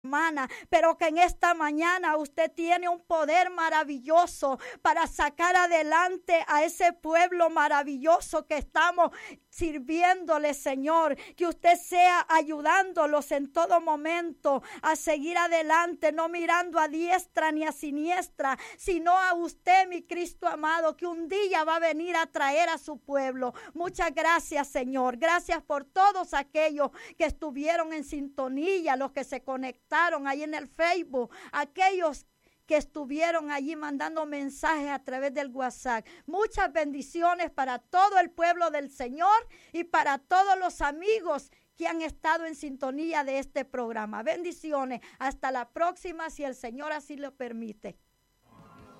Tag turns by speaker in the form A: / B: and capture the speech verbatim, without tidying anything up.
A: semana, pero que en esta mañana usted tiene un poder maravilloso para sacar adelante a ese pueblo maravilloso que estamos sirviéndole, Señor, que usted sea ayudándolos en todo momento a seguir adelante, no mirando a diestra ni a siniestra, sino a usted, mi Cristo amado, que un día va a venir a traer a su pueblo. Muchas gracias, Señor. Gracias por todos aquellos que estuvieron en sintonía, los que se conectaron ahí en el Facebook, aquellos que estuvieron allí mandando mensajes a través del WhatsApp. Muchas bendiciones para todo el pueblo del Señor y para todos los amigos que han estado en sintonía de este programa. Bendiciones. Hasta la próxima, si el Señor así lo permite.